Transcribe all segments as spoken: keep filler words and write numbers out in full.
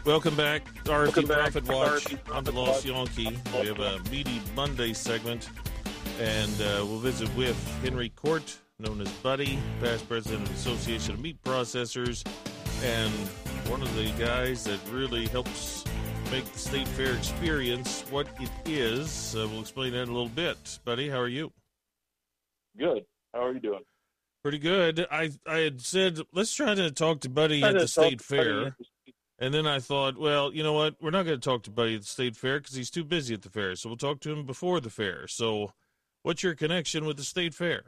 Welcome back, R F T Welcome back, Profit Watch. R F T I'm the Lost Yankee. We have a Meaty Monday segment, and uh, we'll visit with Henry Court, known as Buddy, past president of the Association of Meat Processors, and one of the guys that really helps make the State Fair experience what it is. Uh, we'll explain that in a little bit. Buddy, how are you? Good. How are you doing? Pretty good. I I had said, let's try to talk to Buddy at the State Fair. And then I thought, well, you know what? We're not going to talk to Buddy at the State Fair because he's too busy at the fair. So we'll talk to him before the fair. So what's your connection with the State Fair?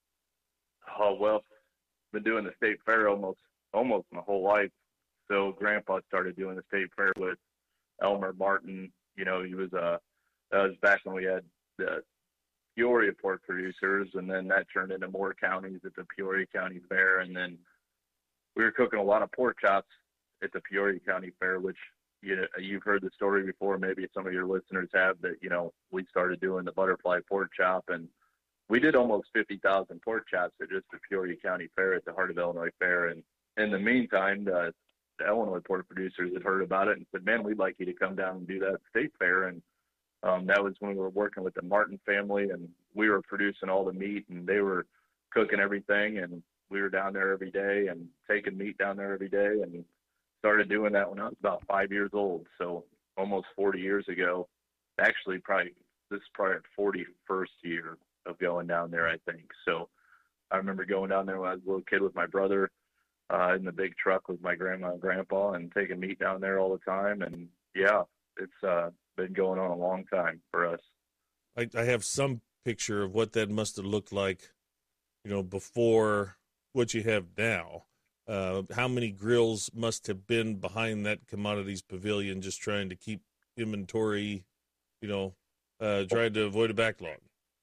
Oh, well, been doing the State Fair almost almost my whole life. So Grandpa started doing the State Fair with Elmer Martin. You know, he was, uh, that was back when we had the Peoria pork producers, and then that turned into more counties at the Peoria County Fair. And then we were cooking a lot of pork chops at the Peoria County Fair, which, you know, you've heard the story before. Maybe some of your listeners have, that, you know, we started doing the butterfly pork chop, and we did almost fifty thousand pork chops at just the Peoria County Fair at the Heart of Illinois Fair. And in the meantime, the, the Illinois pork producers had heard about it and said, man, we'd like you to come down and do that State Fair. And um, that was when we were working with the Martin family, and we were producing all the meat, and they were cooking everything, and we were down there every day and taking meat down there every day, and started doing that when I was about five years old. So almost forty years ago, actually probably, this is probably our forty-first year of going down there, I think. So I remember going down there when I was a little kid with my brother uh, in the big truck with my grandma and grandpa, and taking meat down there all the time. And yeah, it's uh, been going on a long time for us. I, I have some picture of what that must have looked like, you know, before what you have now. Uh, how many grills must have been behind that commodities pavilion just trying to keep inventory, you know, uh, trying to avoid a backlog?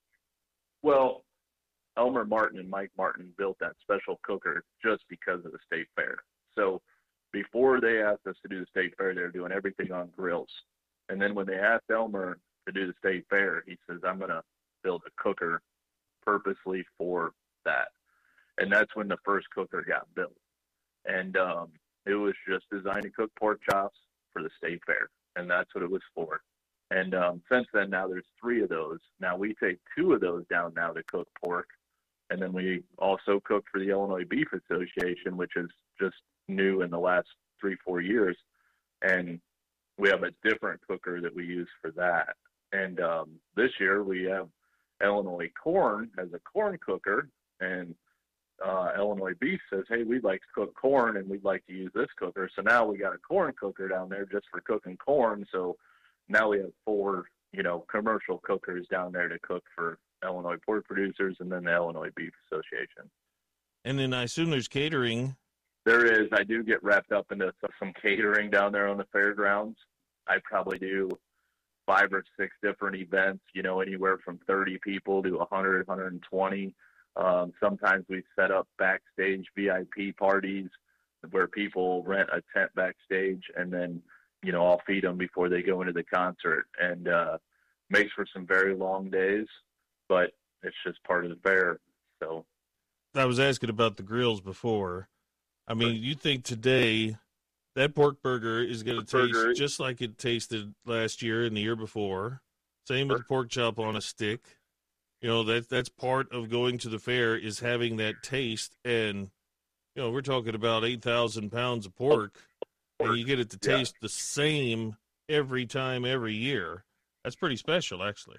Well, Elmer Martin and Mike Martin built that special cooker just because of the State Fair. So before they asked us to do the State Fair, they were doing everything on grills. And then when they asked Elmer to do the State Fair, he says, I'm going to build a cooker purposely for that. And that's when the first cooker got built. And um, it was just designed to cook pork chops for the State Fair, and that's what it was for. And um, since then, now there's three of those. Now we take two of those down now to cook pork, and then we also cook for the Illinois Beef Association, which is just new in the last three, four years. And we have a different cooker that we use for that. And um, this year we have Illinois Corn as a corn cooker, and Uh, Illinois Beef says, hey, we'd like to cook corn, and we'd like to use this cooker. So now we got a corn cooker down there just for cooking corn. So now we have four, you know, commercial cookers down there to cook for Illinois pork producers and then the Illinois Beef Association. And then I assume there's catering. There is. I do get wrapped up into some catering down there on the fairgrounds. I probably do five or six different events, you know, anywhere from thirty people to one hundred, one hundred twenty. Um, sometimes we set up backstage V I P parties where people rent a tent backstage, and then, you know, I'll feed them before they go into the concert, and uh, makes for some very long days, but it's just part of the fair. So I was asking about the grills before. I mean, you think today that pork burger is going to taste burger. just like it tasted last year and the year before. Same with the pork chop on a stick. You know, that that's part of going to the fair, is having that taste. And, you know, we're talking about eight thousand pounds of pork, and you get it to taste yeah. the same every time, every year. That's pretty special, actually.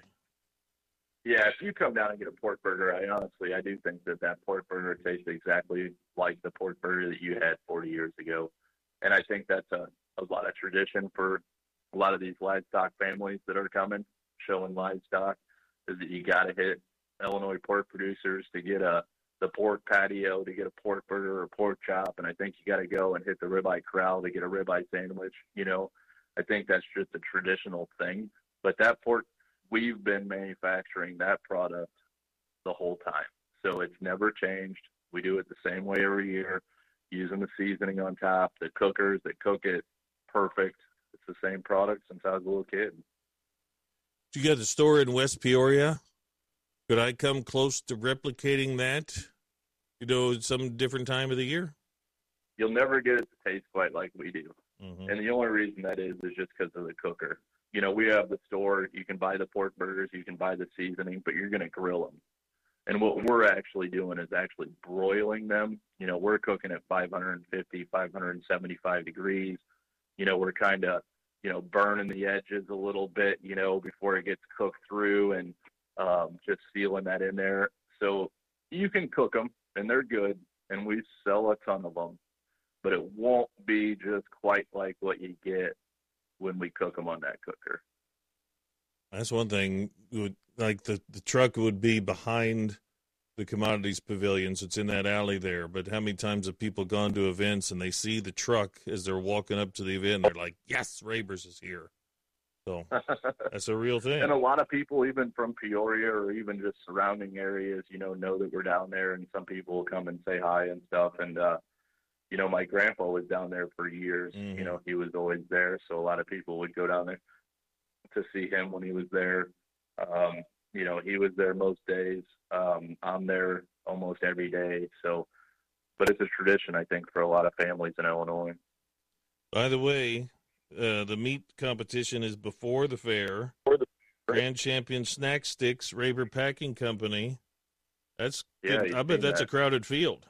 Yeah, if you come down and get a pork burger, I honestly, I do think that that pork burger tastes exactly like the pork burger that you had forty years ago. And I think that's a, a lot of tradition for a lot of these livestock families that are coming, showing livestock, is that you got to hit Illinois pork producers to get a the pork patio, to get a pork burger or pork chop, and I think you got to go and hit the ribeye corral to get a ribeye sandwich. You know, I think that's just a traditional thing. But that pork, we've been manufacturing that product the whole time, so it's never changed. We do it the same way every year, using the seasoning on top, the cookers that cook it perfect. It's the same product since I was a little kid. You got a store in West Peoria. Could I come close to replicating that, you know, some different time of the year? you'll never get it to taste quite like we do. Mm-hmm. And the only reason that is is just because of the cooker. You know, we have the store. You can buy the pork burgers. You can buy the seasoning, but you're going to grill them. And what we're actually doing is actually broiling them. You know, we're cooking at five fifty, five seventy-five degrees. You know, we're kind of, you know, burning the edges a little bit, you know, before it gets cooked through, and um, just sealing that in there. So you can cook them, and they're good, and we sell a ton of them. But it won't be just quite like what you get when we cook them on that cooker. That's one thing. Would, like the, the truck would be behind the commodities pavilion, so it's in that alley there. But how many times have people gone to events and they see the truck as they're walking up to the event, and they're like, yes, Raber's is here. So that's a real thing. And a lot of people, even from Peoria or even just surrounding areas, you know, know that we're down there, and some people will come and say hi and stuff. And, uh, you know, my grandpa was down there for years. Mm-hmm. You know, he was always there. So a lot of people would go down there to see him when he was there. Um, you know, he was there most days. Um, I'm there almost every day. So, but it's a tradition, I think, for a lot of families in Illinois. By the way, uh, the meat competition is before the fair. Before the Grand Champion Snack Sticks, Raber Packing Company. That's yeah, good. I bet that's that. a crowded field.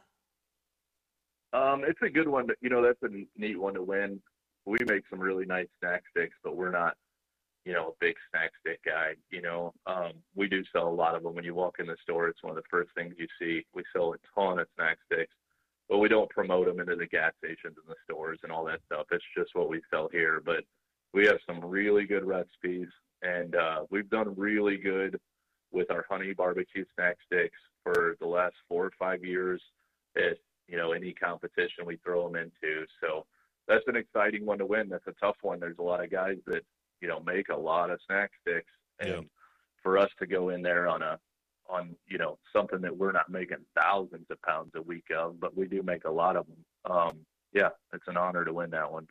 Um, it's a good one. To, you know, that's a neat one to win. We make some really nice snack sticks, but we're not, you know, a big snack stick guy. You know, um, we do sell a lot of them. When you walk in the store, it's one of the first things you see. We sell a ton of snack sticks, but we don't promote them into the gas stations and the stores and all that stuff. It's just what we sell here. But we have some really good recipes, and uh, we've done really good with our honey barbecue snack sticks for the last four or five years. At, you know, any competition we throw them into. So that's an exciting one to win. That's a tough one. There's a lot of guys that, you know, make a lot of snack sticks, and yeah. for us to go in there on a, on, you know, something that we're not making thousands of pounds a week of, but we do make a lot of them. Um, yeah, it's an honor to win that one.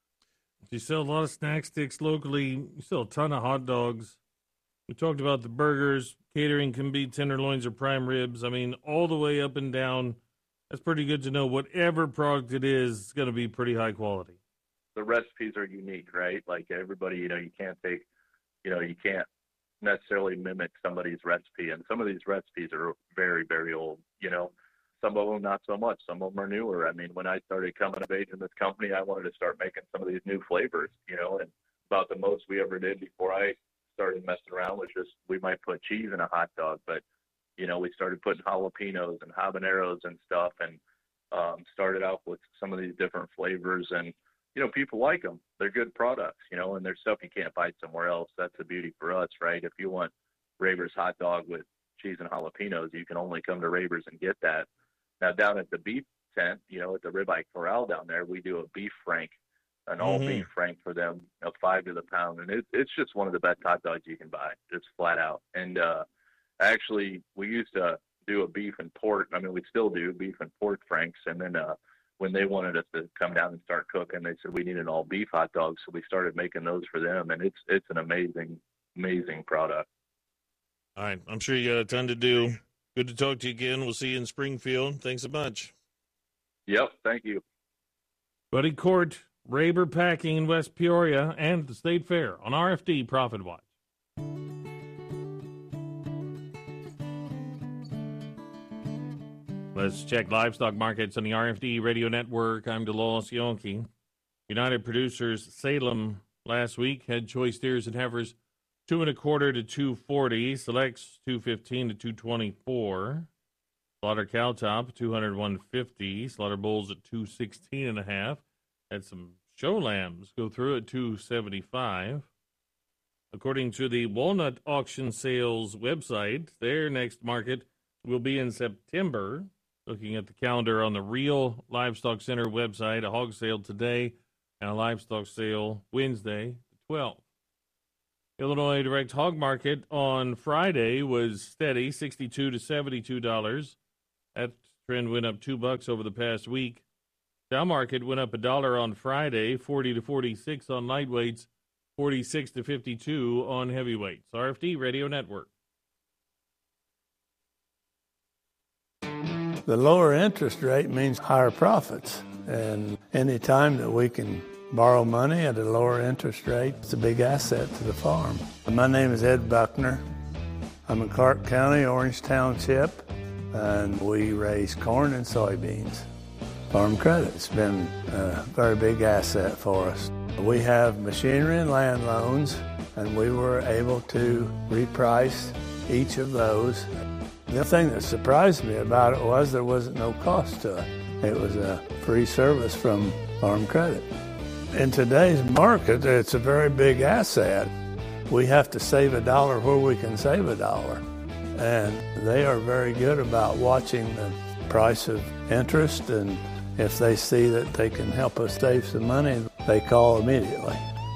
You sell a lot of snack sticks locally. You sell a ton of hot dogs. We talked about the burgers. Catering can be tenderloins or prime ribs. I mean, all the way up and down. That's pretty good to know. Whatever product it is, it's going to be pretty high quality. The recipes are unique, right? Like everybody, you know, you can't take, you know, you can't necessarily mimic somebody's recipe. And some of these recipes are very, very old, you know. Some of them not so much. Some of them are newer. I mean, when I started coming of age in this company, I wanted to start making some of these new flavors, you know, and about the most we ever did before I started messing around was just we might put cheese in a hot dog, but you know, we started putting jalapenos and habaneros and stuff, and um, started out with some of these different flavors. And, you know, people like them. They're good products, you know, and there's stuff you can't buy somewhere else. That's the beauty for us, right? If you want Raber's hot dog with cheese and jalapenos, you can only come to Raber's and get that. Now, down at the beef tent, you know, at the Ribeye Corral down there, we do a beef frank, an all mm-hmm. beef frank for them, you know, five to the pound. And it, it's just one of the best hot dogs you can buy, just flat out. And, uh, Actually, we used to do a beef and pork. I mean, we still do beef and pork franks. And then uh, when they wanted us to come down and start cooking, they said we need an all beef hot dog. So we started making those for them. And it's it's an amazing, amazing product. All right. I'm sure you got a ton to do. Good to talk to you again. We'll see you in Springfield. Thanks a bunch. Yep. Thank you. Buddy Court, Raber Packing in West Peoria, and the State Fair on R F D Profit Watch. Let's check livestock markets on the R F D Radio Network. I'm DeLawes Yonke. United Producers Salem last week had choice steers and heifers two and a quarter to two forty, selects two fifteen to two twenty-four, slaughter cow top two hundred one fifty, slaughter bulls at two sixteen and a half. Had some show lambs go through at two seventy-five. According to the Walnut Auction Sales website, their next market will be in September. Looking at the calendar on the Real Livestock Center website, a hog sale today and a livestock sale Wednesday, the twelfth. Illinois Direct Hog Market on Friday was steady, sixty-two to seventy-two dollars. That trend went up two bucks over the past week. Dow Market went up a dollar on Friday, forty to forty-six on lightweights, forty-six to fifty-two on heavyweights. R F D Radio Network. The lower interest rate means higher profits. And any time that we can borrow money at a lower interest rate, it's a big asset to the farm. My name is Ed Buckner. I'm in Clark County, Orange Township, and we raise corn and soybeans. Farm Credit's been a very big asset for us. We have machinery and land loans, and we were able to reprice each of those. The thing that surprised me about it was there wasn't no cost to it. It was a free service from Farm Credit. In today's market, it's a very big asset. We have to save a dollar where we can save a dollar. And they are very good about watching the price of interest, and if they see that they can help us save some money, they call immediately.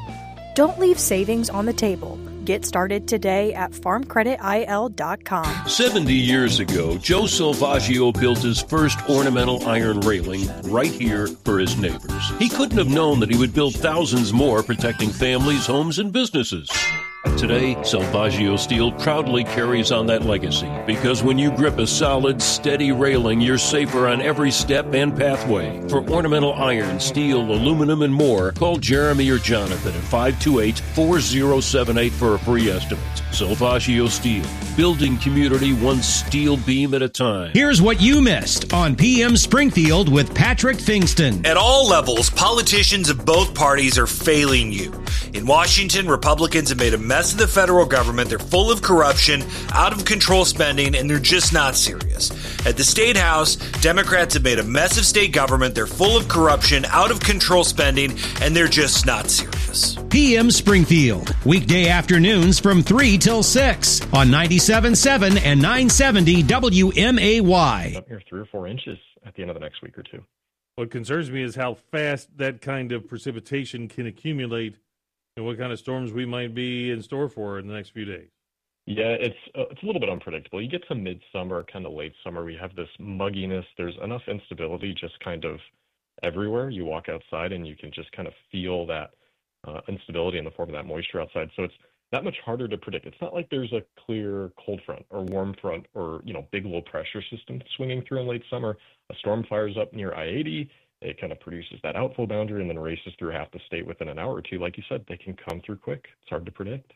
Don't leave savings on the table. Get started today at farm credit I L dot com. seventy years ago, Joe Salvaggio built his first ornamental iron railing right here for his neighbors. He couldn't have known that he would build thousands more, protecting families, homes, and businesses. Today, Salvaggio Steel proudly carries on that legacy, because when you grip a solid, steady railing, you're safer on every step and pathway. For ornamental iron, steel, aluminum, and more, call Jeremy or Jonathan at five two eight, four zero seven eight for a free estimate. Salvaggio Steel, building community one steel beam at a time. Here's what you missed on P M Springfield with Patrick Fingston. At all levels, politicians of both parties are failing you. In Washington, Republicans have made a mess of the federal government. They're full of corruption, out of control spending, and they're just not serious. At the State House, Democrats have made a mess of state government. They're full of corruption, out of control spending, and they're just not serious. P M Springfield, weekday afternoons from three till six on ninety-seven point seven and nine seventy W M A Y. Up here three or four inches at the end of the next week or two. What concerns me is how fast that kind of precipitation can accumulate and what kind of storms we might be in store for in the next few days. Yeah, it's uh, it's a little bit unpredictable. You get to midsummer, kind of late summer, we have this mugginess. There's enough instability just kind of everywhere. You walk outside and you can just kind of feel that uh, instability in the form of that moisture outside. So it's that much harder to predict. It's not like there's a clear cold front or warm front or, you know, big low pressure system swinging through in late summer. A storm fires up near I eighty. It kind of produces that outflow boundary and then races through half the state within an hour or two. Like you said, they can come through quick. It's hard to predict.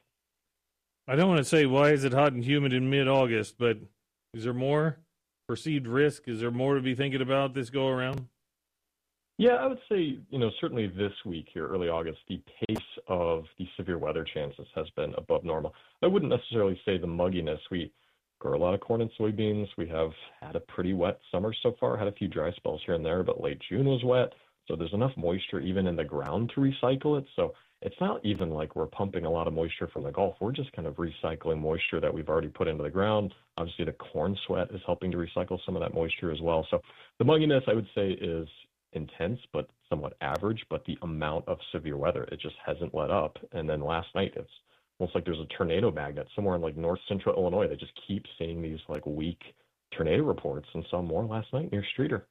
I don't want to say why is it hot and humid in mid-August, but is there more perceived risk? Is there more to be thinking about this go around? Yeah, I would say, you know, certainly this week here, early August, the pace of the severe weather chances has been above normal. I wouldn't necessarily say the mugginess. We grow a lot of corn and soybeans. We have had a pretty wet summer so far, had a few dry spells here and there, but late June was wet. So there's enough moisture even in the ground to recycle it. So it's not even like we're pumping a lot of moisture from the Gulf. We're just kind of recycling moisture that we've already put into the ground. Obviously, the corn sweat is helping to recycle some of that moisture as well. So the mugginess, I would say, is intense, but somewhat average, but the amount of severe weather, it just hasn't let up. And then last night, it's almost like there's a tornado magnet somewhere in like north central Illinois that just keeps seeing these like weak tornado reports, and saw more last night near Streeter.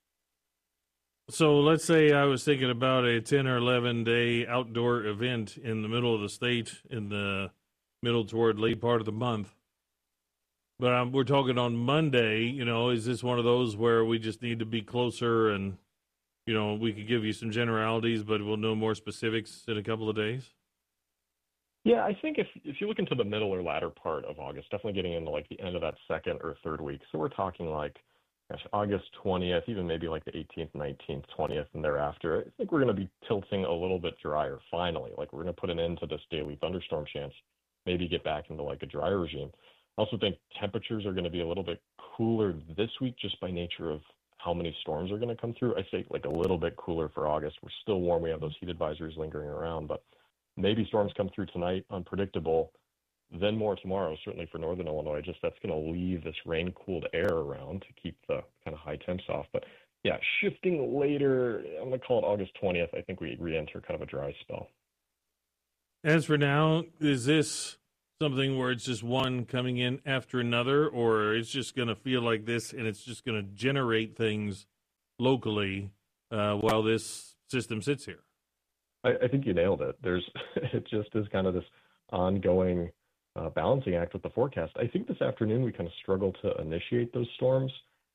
So let's say I was thinking about a ten or eleven day outdoor event in the middle of the state in the middle toward late part of the month. But um, we're talking on Monday, you know, is this one of those where we just need to be closer and, you know, we could give you some generalities, but we'll know more specifics in a couple of days? Yeah, I think if if you look into the middle or latter part of August, definitely getting into like the end of that second or third week. So we're talking like, gosh, August twentieth, even maybe like the eighteenth, nineteenth, twentieth, and thereafter. I think we're going to be tilting a little bit drier finally. Like we're going to put an end to this daily thunderstorm chance, maybe get back into like a dry regime. I also think temperatures are going to be a little bit cooler this week just by nature of how many storms are going to come through. I say like a little bit cooler for August. We're still warm. We have those heat advisories lingering around, but maybe storms come through tonight, unpredictable, then more tomorrow, certainly for northern Illinois. Just that's going to leave this rain-cooled air around to keep the kind of high temps off. But, yeah, shifting later, I'm going to call it August twentieth. I think we re-enter kind of a dry spell. As for now, is this something where it's just one coming in after another, or it's just going to feel like this and it's just going to generate things locally uh, while this system sits here? I, I think you nailed it. There's, it just is kind of this ongoing uh, balancing act with the forecast. I think this afternoon we kind of struggled to initiate those storms.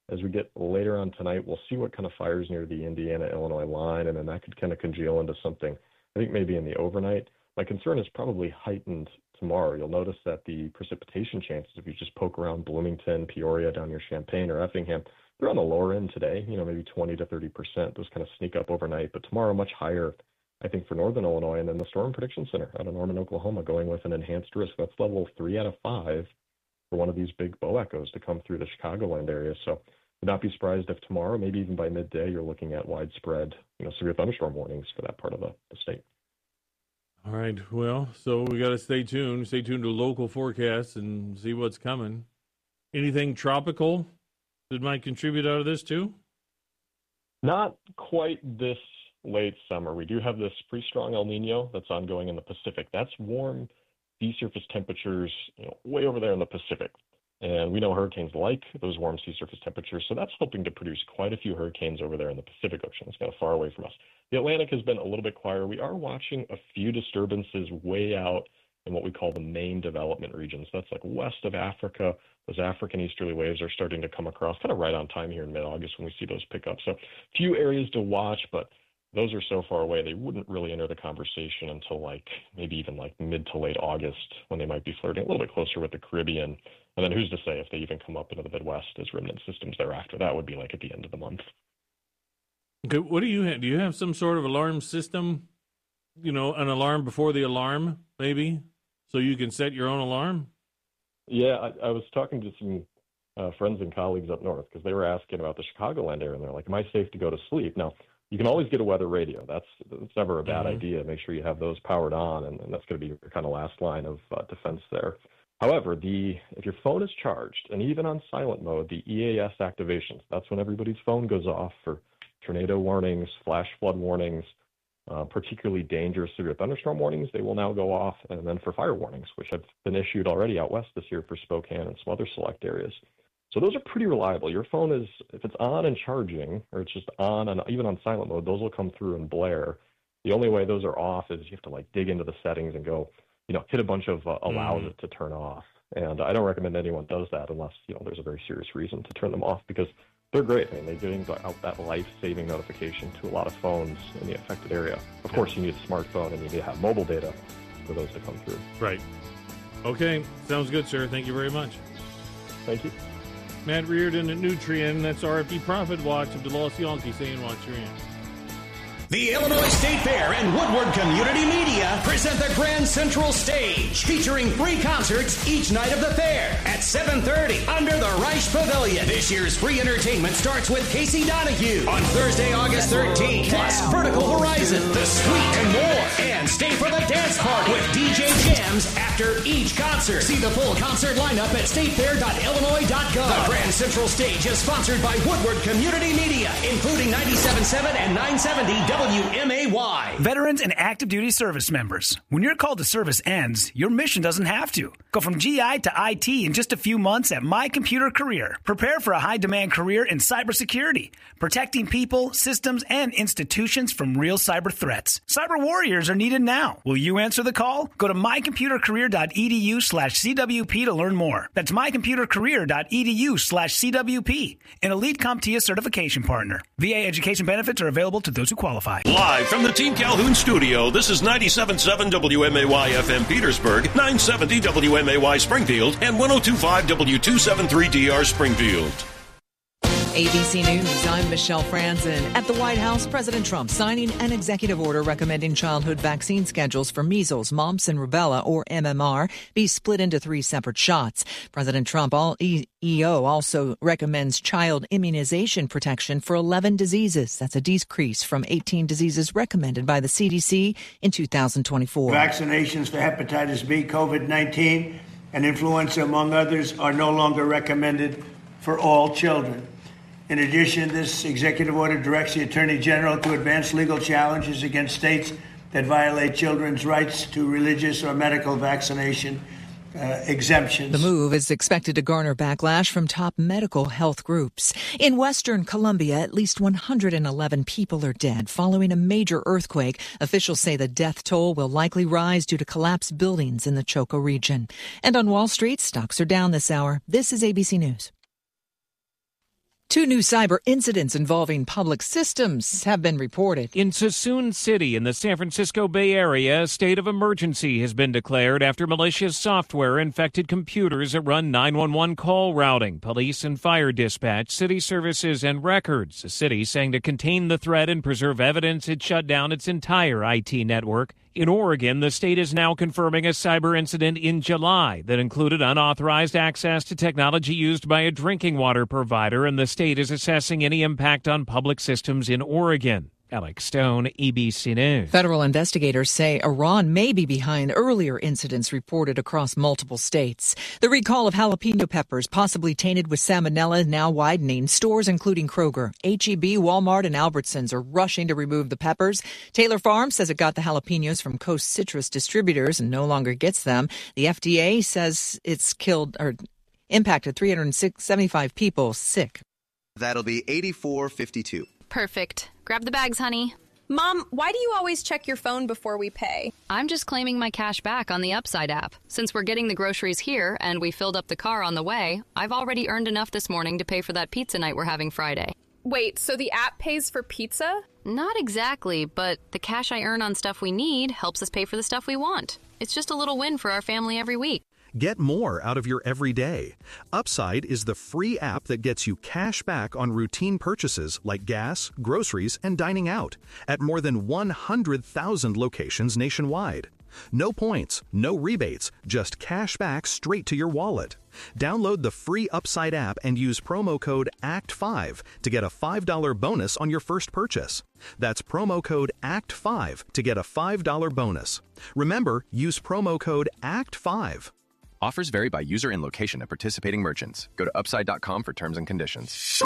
As we get later on tonight, we'll see what kind of fires near the Indiana-Illinois line, and then that could kind of congeal into something, I think, maybe in the overnight. My concern is probably heightened tomorrow. You'll notice that the precipitation chances, if you just poke around Bloomington, Peoria, down near Champaign or Effingham, they're on the lower end today, you know, maybe twenty to thirty percent. Those kind of sneak up overnight, but tomorrow much higher, I think, for northern Illinois. And then the Storm Prediction Center out of Norman, Oklahoma, going with an enhanced risk. That's level three out of five for one of these big bow echoes to come through the Chicagoland area. So would not be surprised if tomorrow, maybe even by midday, you're looking at widespread, you know, severe thunderstorm warnings for that part of the, the state. All right. Well, so we got to stay tuned. Stay tuned to local forecasts and see what's coming. Anything tropical that might contribute out of this too? Not quite this late summer. We do have this pretty strong El Nino that's ongoing in the Pacific. That's warm sea surface temperatures, you know, way over there in the Pacific. And we know hurricanes like those warm sea surface temperatures, so that's hoping to produce quite a few hurricanes over there in the Pacific Ocean. It's kind of far away from us. The Atlantic has been a little bit quieter. We are watching a few disturbances way out in what we call the main development regions. That's like west of Africa. Those African easterly waves are starting to come across kind of right on time here in mid-August when we see those pick up. So few areas to watch, but those are so far away, they wouldn't really enter the conversation until like maybe even like mid to late August when they might be flirting a little bit closer with the Caribbean. And then who's to say if they even come up into the Midwest as remnant systems thereafter? That would be like at the end of the month. Okay, what do you have? Do you have some sort of alarm system, you know, an alarm before the alarm, maybe, so you can set your own alarm? Yeah, I, I was talking to some uh, friends and colleagues up north because they were asking about the Chicagoland area, and they're like, am I safe to go to sleep? Now, you can always get a weather radio. That's, that's never a bad mm-hmm. idea. Make sure you have those powered on, and, and that's going to be your kind of last line of uh, defense there. However, the if your phone is charged, and even on silent mode, the E A S activations, that's when everybody's phone goes off for tornado warnings, flash flood warnings, uh, particularly dangerous severe thunderstorm warnings, they will now go off, and then for fire warnings, which have been issued already out west this year for Spokane and some other select areas. So those are pretty reliable. Your phone is, if it's on and charging, or it's just on and even on silent mode, those will come through and blare. The only way those are off is you have to like dig into the settings and go, you know, hit a bunch of uh, allows mm. it to turn off. And I don't recommend anyone does that unless, you know, there's a very serious reason to turn them off because they're great. I mean, they bring out that life-saving notification to a lot of phones in the affected area. Of course, you need a smartphone and you need to have mobile data for those to come through. Right. Okay. Sounds good, sir. Thank you very much. Thank you. Matt Reardon at Nutrien. That's R F D Profit Watch of DeLoss Yankee saying watch your hands. The Illinois State Fair and Woodward Community Media present the Grand Central Stage, featuring free concerts each night of the fair at seven thirty under the Reich Pavilion. This year's free entertainment starts with Casey Donahue on Thursday, August thirteenth, plus Vertical Horizon, The Sweet, and more. And stay for the dance party with D J Jams after each concert. See the full concert lineup at state fair dot illinois dot gov. The Grand Central Stage is sponsored by Woodward Community Media, including ninety-seven point seven and nine seventy W M A Y. Veterans and active duty service members. When your call to service ends, your mission doesn't have to. Go from G I to I T in just a few months at My Computer Career. Prepare for a high-demand career in cybersecurity, protecting people, systems, and institutions from real cyber threats. Cyber warriors are needed now. Will you answer the call? Go to my computer career dot e d u slash c w p to learn more. That's my computer career dot e d u slash c w p. An elite CompTIA certification partner. V A education benefits are available to those who qualify. Live from the Team Calhoun studio, this is ninety-seven point seven W M A Y F M Petersburg, nine seventy W M A Y Springfield, and one oh two point five W two seventy-three D R Springfield. A B C News, I'm Michelle Franzen. At the White House, President Trump signing an executive order recommending childhood vaccine schedules for measles, mumps, and rubella, or M M R, be split into three separate shots. President Trump all E O also recommends child immunization protection for eleven diseases. That's a decrease from eighteen diseases recommended by the C D C in two thousand twenty-four. Vaccinations for hepatitis B, COVID nineteen, and influenza, among others, are no longer recommended for all children. In addition, this executive order directs the Attorney General to advance legal challenges against states that violate children's rights to religious or medical vaccination uh, exemptions. The move is expected to garner backlash from top medical health groups. In Western Colombia, at least one hundred eleven people are dead following a major earthquake. Officials say the death toll will likely rise due to collapsed buildings in the Choco region. And on Wall Street, stocks are down this hour. This is A B C News. Two new cyber incidents involving public systems have been reported. In Suisun City in the San Francisco Bay Area, a state of emergency has been declared after malicious software infected computers that run nine one one call routing, police and fire dispatch, city services, and records. The city saying to contain the threat and preserve evidence, it shut down its entire I T network. In Oregon, the state is now confirming a cyber incident in July that included unauthorized access to technology used by a drinking water provider, and the state is assessing any impact on public systems in Oregon. Alex Stone, A B C News. Federal investigators say Iran may be behind earlier incidents reported across multiple states. The recall of jalapeno peppers, possibly tainted with salmonella, now widening. Stores including Kroger, H E B, Walmart, and Albertsons are rushing to remove the peppers. Taylor Farms says it got the jalapenos from Coast Citrus distributors and no longer gets them. The F D A says it's killed or impacted three hundred seventy-five people sick. That'll be eighty-four fifty-two. Perfect. Grab the bags, honey. Mom, why do you always check your phone before we pay? I'm just claiming my cash back on the Upside app. Since we're getting the groceries here and we filled up the car on the way, I've already earned enough this morning to pay for that pizza night we're having Friday. Wait, so the app pays for pizza? Not exactly, but the cash I earn on stuff we need helps us pay for the stuff we want. It's just a little win for our family every week. Get more out of your everyday. Upside is the free app that gets you cash back on routine purchases like gas, groceries, and dining out at more than one hundred thousand locations nationwide. No points, no rebates, just cash back straight to your wallet. Download the free Upside app and use promo code A C T five to get a five dollars bonus on your first purchase. That's promo code A C T five to get a five dollars bonus. Remember, use promo code A C T five. Offers vary by user and location at participating merchants. Go to upside dot com for terms and conditions.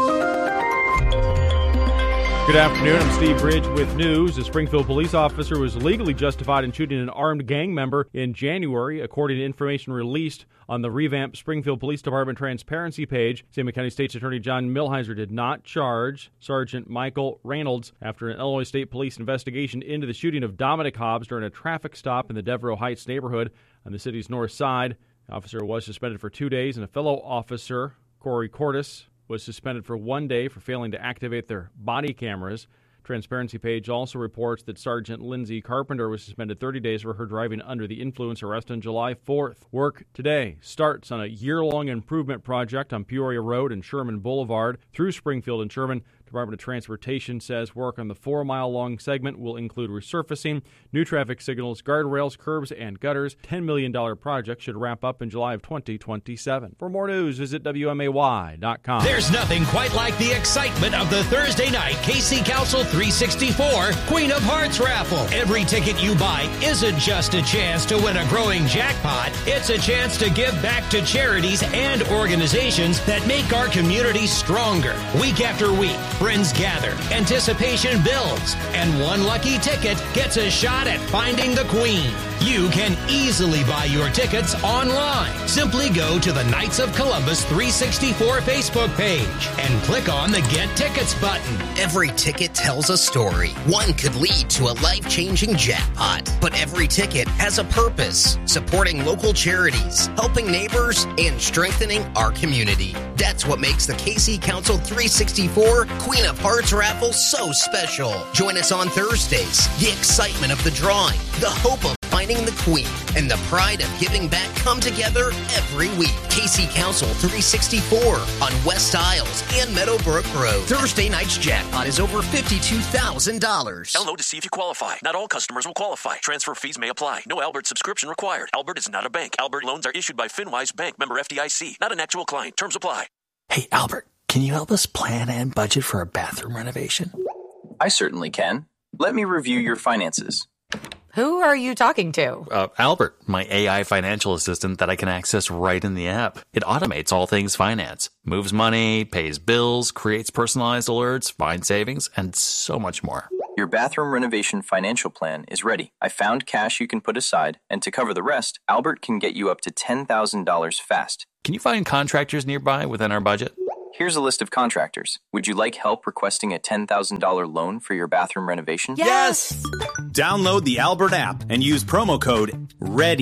Good afternoon. I'm Steve Bridge with news. A Springfield police officer was legally justified in shooting an armed gang member in January, according to information released on the revamped Springfield Police Department transparency page. Salem County State's Attorney John Milheiser did not charge Sergeant Michael Reynolds after an Illinois State Police investigation into the shooting of Dominic Hobbs during a traffic stop in the Devereaux Heights neighborhood on the city's north side. The officer was suspended for two days, and a fellow officer, Corey Cordes, was suspended for one day for failing to activate their body cameras. Transparency page also reports that Sergeant Lindsay Carpenter was suspended thirty days for her driving under the influence arrest on July fourth. Work today starts on a year-long improvement project on Peoria Road and Sherman Boulevard through Springfield and Sherman. Department of Transportation says work on the four-mile-long segment will include resurfacing, new traffic signals, guardrails, curbs, and gutters. ten million dollars project should wrap up in July of twenty twenty-seven. For more news, visit W M A Y dot com. There's nothing quite like the excitement of the Thursday night K C Council three sixty-four Queen of Hearts raffle. Every ticket you buy isn't just a chance to win a growing jackpot. It's a chance to give back to charities and organizations that make our community stronger. Week after week, friends gather, anticipation builds, and one lucky ticket gets a shot at finding the Queen. You can easily buy your tickets online. Simply go to the Knights of Columbus three sixty-four Facebook page and click on the Get Tickets button. Every ticket tells a story. One could lead to a life-changing jackpot, but every ticket has a purpose: supporting local charities, helping neighbors, and strengthening our community. That's what makes the K C Council three sixty-four Queen of Hearts raffle so special. Join us on Thursdays. The excitement of the drawing, the hope of finding the Queen, and the pride of giving back come together every week. K C Council three sixty-four on West Isles and Meadowbrook Road. Thursday night's jackpot is over fifty-two thousand dollars. Download to see if you qualify. Not all customers will qualify. Transfer fees may apply. No Albert subscription required. Albert is not a bank. Albert loans are issued by FinWise Bank, member F D I C. Not an actual client. Terms apply. Hey, Albert, can you help us plan and budget for a bathroom renovation? I certainly can. Let me review your finances. Who are you talking to? Uh, Albert, my A I financial assistant that I can access right in the app. It automates all things finance, moves money, pays bills, creates personalized alerts, finds savings, and so much more. Your bathroom renovation financial plan is ready. I found cash you can put aside, and to cover the rest, Albert can get you up to ten thousand dollars fast. Can you find contractors nearby within our budget? Here's a list of contractors. Would you like help requesting a ten thousand dollars loan for your bathroom renovation? Yes! Download the Albert app and use promo code READY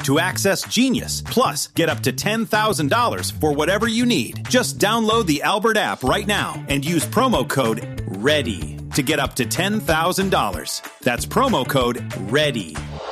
to access Genius. Plus, get up to ten thousand dollars for whatever you need. Just download the Albert app right now and use promo code READY to get up to ten thousand dollars. That's promo code READY.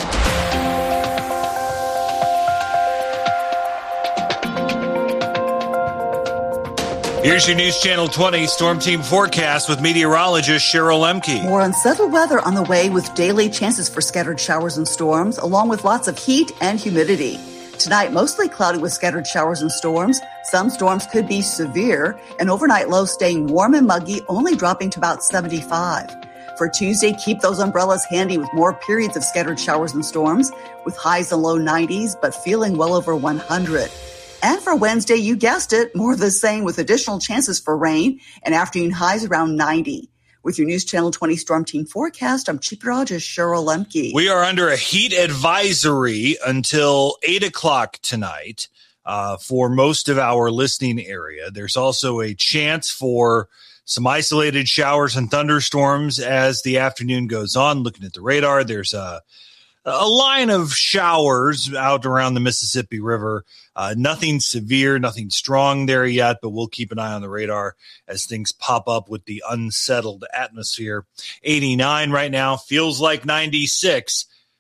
Here's your News Channel twenty Storm Team forecast with meteorologist Cheryl Lemke. More unsettled weather on the way with daily chances for scattered showers and storms, along with lots of heat and humidity. Tonight, mostly cloudy with scattered showers and storms. Some storms could be severe, and overnight lows staying warm and muggy, only dropping to about seventy-five. For Tuesday, keep those umbrellas handy with more periods of scattered showers and storms, with highs in low nineties, but feeling well over one hundred. And for Wednesday, you guessed it, more of the same with additional chances for rain and afternoon highs around ninety. With your News Channel twenty Storm Team forecast, I'm Chief Meteorologist Cheryl Lemke. We are under a heat advisory until eight o'clock tonight uh, for most of our listening area. There's also a chance for some isolated showers and thunderstorms as the afternoon goes on. Looking at the radar, there's a A line of showers out around the Mississippi River. Uh, nothing severe, nothing strong there yet, but we'll keep an eye on the radar as things pop up with the unsettled atmosphere. eighty-nine right now, feels like ninety-six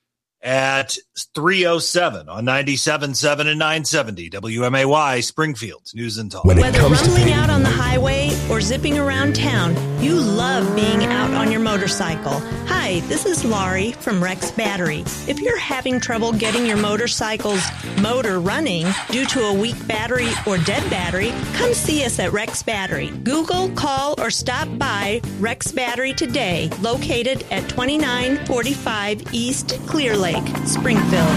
at three oh seven on ninety-seven point seven and nine seventy W M A Y, Springfield's News and Talk. When Whether rumbling out on the highway or zipping around town, you love being out on your motorcycle. Hi, this is Laurie from Rex Battery. If you're having trouble getting your motorcycle's motor running due to a weak battery or dead battery, come see us at Rex Battery. Google, call, or stop by Rex Battery today, located at twenty-nine forty-five East Clear Lake, Springfield.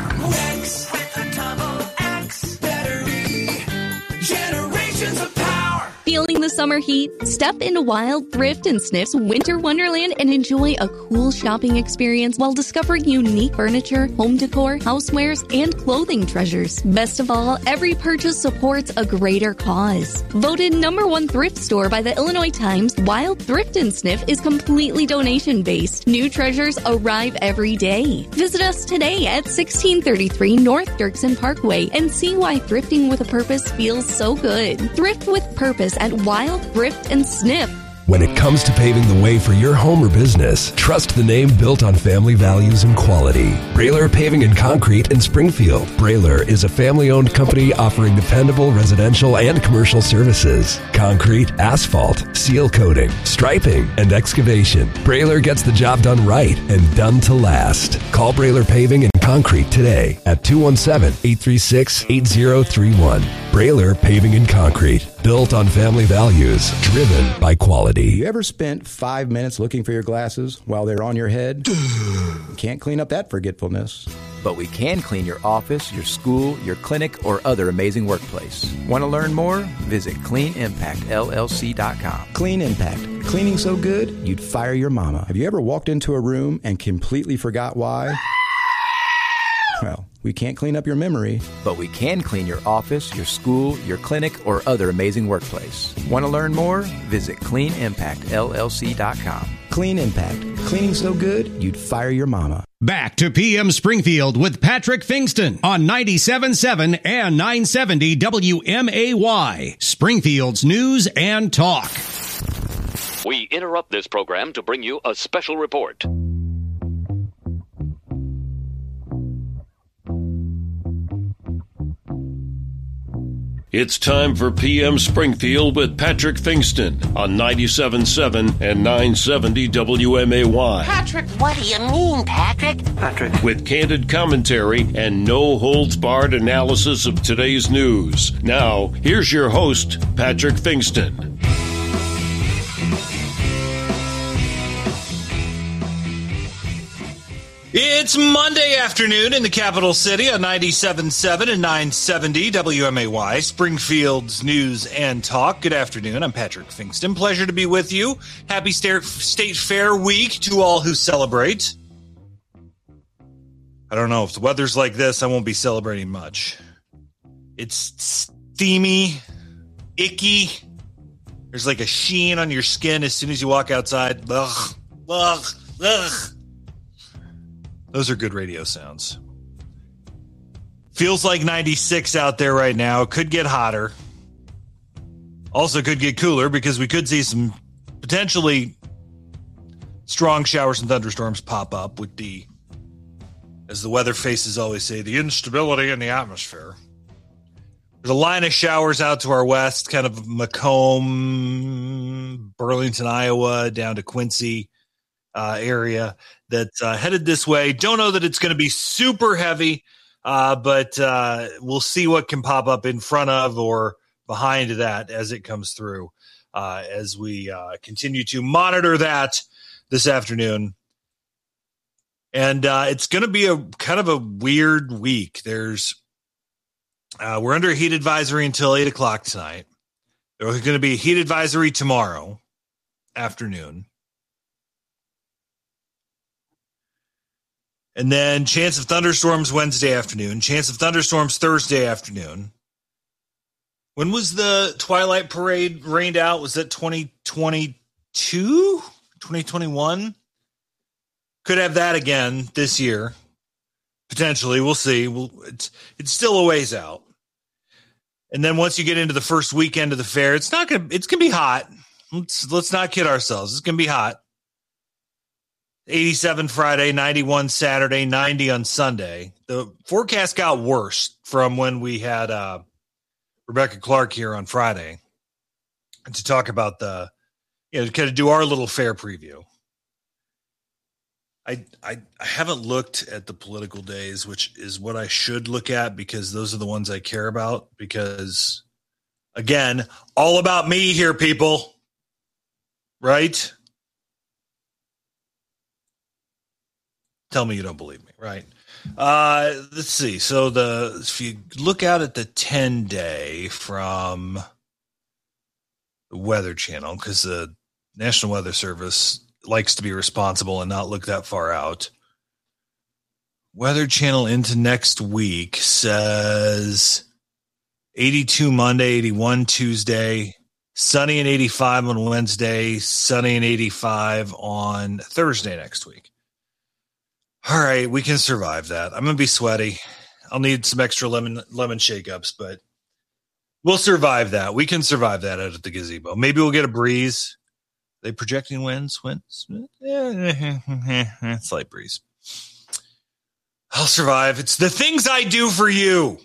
Rex with a double X battery. Generations of power. Feeling the summer heat? Step into Wild Thrift and Sniff's Winter Wonderland and enjoy a cool shopping experience while discovering unique furniture, home decor, housewares, and clothing treasures. Best of all, every purchase supports a greater cause. Voted number one thrift store by the Illinois Times, Wild Thrift and Sniff is completely donation-based. New treasures arrive every day. Visit us today at sixteen thirty-three North Dirksen Parkway and see why thrifting with a purpose feels so good. Thrift with purpose at Wild Thrift and Sniff. When it comes to paving the way for your home or business, trust the name built on family values and quality. Brailer Paving and Concrete in Springfield. Brailer is a family-owned company offering dependable residential and commercial services. Concrete, asphalt, seal coating, striping, and excavation. Brailer gets the job done right and done to last. Call Brailer Paving and Concrete today at two one seven, eight three six, eight zero three one. Brailer Paving and Concrete. Built on family values, driven by quality. You ever spent five minutes looking for your glasses while they're on your head? Can't clean up that forgetfulness. But we can clean your office, your school, your clinic, or other amazing workplace. Want to learn more? Visit clean impact L L C dot com. Clean Impact. Cleaning so good, you'd fire your mama. Have you ever walked into a room and completely forgot why? Well, we can't clean up your memory. But we can clean your office, your school, your clinic, or other amazing workplace. Want to learn more? Visit clean impact L L C dot com. Clean Impact. Cleaning so good, you'd fire your mama. Back to P M Springfield with Patrick Fingston on ninety-seven point seven and nine seventy W M A Y, Springfield's News and Talk. We interrupt this program to bring you a special report. It's time for P M Springfield with Patrick Fingston on ninety-seven point seven and nine seventy W M A Y. Patrick, what do you mean, Patrick? Patrick. With candid commentary and no-holds-barred analysis of today's news. Now, here's your host, Patrick Fingston. It's Monday afternoon in the capital city on ninety-seven point seven and nine seventy W M A Y, Springfield's News and Talk. Good afternoon. I'm Patrick Fingston. Pleasure to be with you. Happy State Fair week to all who celebrate. I don't know. If the weather's like this, I won't be celebrating much. It's steamy, icky. There's like a sheen on your skin as soon as you walk outside. Ugh, ugh, ugh. Those are good radio sounds. Feels like ninety-six out there right now. Could get hotter. Also could get cooler because we could see some potentially strong showers and thunderstorms pop up with the, as the weather faces always say, the instability in the atmosphere. There's a line of showers out to our west, kind of Macomb, Burlington, Iowa, down to Quincy uh, area that's uh, headed this way. Don't know that it's going to be super heavy. Uh, but uh, we'll see what can pop up in front of or behind that as it comes through, uh, as we uh, continue to monitor that this afternoon. And uh, it's going to be a kind of a weird week. There's uh, we're under a heat advisory until eight o'clock tonight. There's going to be a heat advisory tomorrow afternoon. And then chance of thunderstorms Wednesday afternoon, chance of thunderstorms Thursday afternoon. When was the Twilight Parade rained out? Was that twenty twenty-two, twenty twenty-one? Could have that again this year. Potentially. We'll see. We'll, it's, it's still a ways out. And then once you get into the first weekend of the fair, it's not going to, it's going to be hot. Let's, let's not kid ourselves. It's going to be hot. eighty-seven Friday, ninety-one Saturday, ninety on Sunday. The forecast got worse from when we had uh, Rebecca Clark here on Friday to talk about the, you know, to kind of do our little fair preview. I, I I haven't looked at the political days, which is what I should look at because those are the ones I care about. Because, again, all about me here, people. Right? Tell me you don't believe me, right? Uh, let's see. So the if you look out at the ten day from the Weather Channel, because the National Weather Service likes to be responsible and not look that far out. Weather Channel into next week says eighty-two Monday, eighty-one Tuesday, sunny and eighty-five on Wednesday, sunny and eighty-five on Thursday next week. All right, we can survive that. I'm going to be sweaty. I'll need some extra lemon lemon shake-ups, but we'll survive that. We can survive that out at the gazebo. Maybe we'll get a breeze. Are they projecting winds? Winds? Yeah, slight breeze. I'll survive. It's the things I do for you.